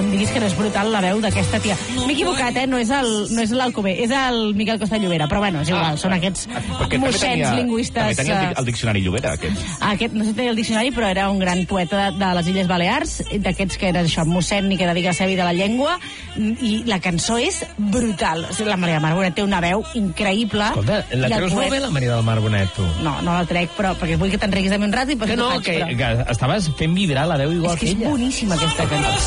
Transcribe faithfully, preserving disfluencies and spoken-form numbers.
em diguis que no és brutal la veu d'aquesta tia. M'he equivocat, eh? No és el, no és l'Alcover, és el Miquel Costa Llobera, però bueno, és igual, ah, són aquests mossens lingüistes. També tenia el, el diccionari Llobera, aquest. Aquest, no sé si tenia el diccionari, però era un gran poeta de, de les Illes Balears, d'aquests que era això, mossèn i que dedica a ser de la llengua, i la cançó és brutal. O sigui, la Maria del Mar Bonet té una veu increïble. Escolta, la treus molt bé, la Maria del Mar Bonet, tu? No, no la trec, però perquè vull que te'n riguis de mi un rato i que no, faig, que, però... que estaves fent vibrar la veu igual que ella. És que és boníssima aquesta cançó.